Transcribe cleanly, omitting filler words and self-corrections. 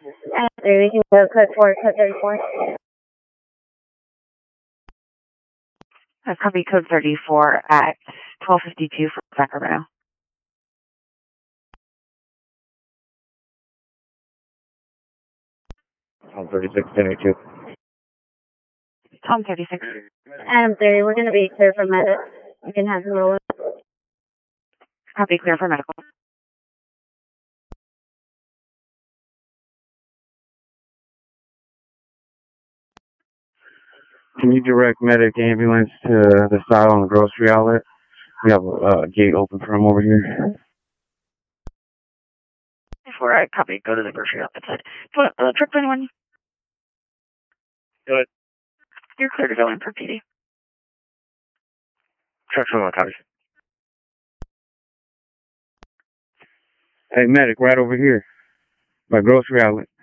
There we can go code 4, code 34. I copy code 34 at 1252 for Sacramento. Tom 36, 1082. Tom 36. Adam 30, we're going to be clear for medic. You can have him roll. Copy, clear for medical. Can you direct medic ambulance to the side on the grocery outlet? We have a gate open for him over here. Before I copy, go to the grocery outlet side. Truck 21. Good. You're clear to go in for PD. Truck 21, copy. Hey, medic, right over here. By grocery outlet.